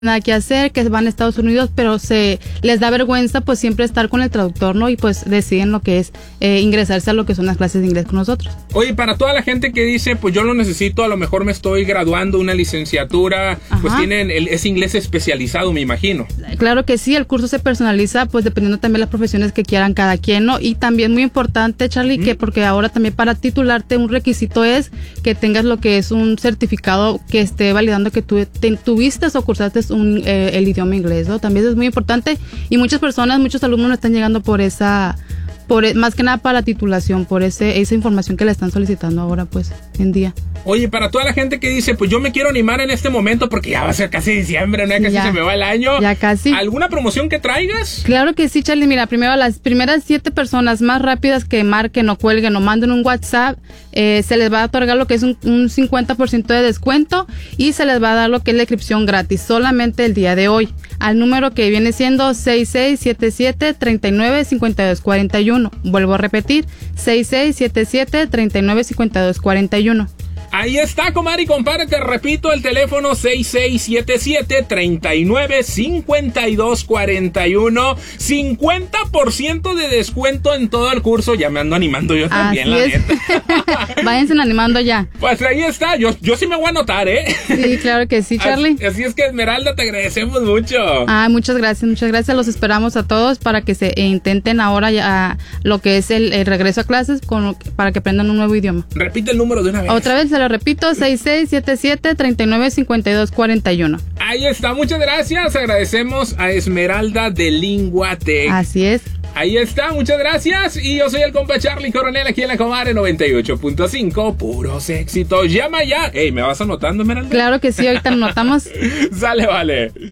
nada que hacer, que van a Estados Unidos, pero les da vergüenza pues siempre estar con el traductor, ¿no? Y pues deciden lo que es ingresarse a lo que son las clases de inglés con nosotros. Oye, para toda la gente que dice, pues yo lo necesito, a lo mejor me estoy graduando una licenciatura, pues tienen ese inglés especializado, me imagino. Claro que sí, el curso se personaliza pues dependiendo también de las profesiones que quieran cada quien, ¿no? Y también muy importante, Charlie, que porque ahora también para titularte un requisito es que tengas lo que es un certificado que esté validando que tú tuviste o cursaste el idioma inglés, ¿no? También es muy importante y muchos alumnos no están llegando más que nada para la titulación, por esa información que le están solicitando ahora, pues, en día. Oye, para toda la gente que dice, pues yo me quiero animar en este momento porque ya va a ser casi diciembre, ¿no? Casi se me va el año. Ya casi. ¿Alguna promoción que traigas? Claro que sí, Charlie. Mira, primero las primeras 7 personas más rápidas que marquen o cuelguen o manden un WhatsApp, se les va a otorgar lo que es un 50% de descuento y se les va a dar lo que es la inscripción gratis, solamente el día de hoy, al número que viene siendo 6677-395241. Vuelvo a repetir, 6677-395241. Ahí está, comadre y compadre, te repito, el teléfono 6677-395241. 50% de descuento en todo el curso. Ya me ando animando yo también, la neta. Váyanse animando ya. Pues ahí está, yo sí me voy a anotar, ¿eh? Sí, claro que sí, Charlie. Así es que, Esmeralda, te agradecemos mucho. Muchas gracias. Los esperamos a todos para que se intenten ahora ya lo que es el regreso a clases para que aprendan un nuevo idioma. Repite el número de una vez. Otra vez se lo repito, 6677-395241. Ahí está, muchas gracias. Agradecemos a Esmeralda de Linguatec. Así es. Ahí está, muchas gracias. Y yo soy el compa Charlie Coronel aquí en la Comadre 98.5. Puros éxitos. Llama ya. Ey, ¿me vas anotando, Esmeralda? Claro que sí, ahorita lo notamos. Sale, vale.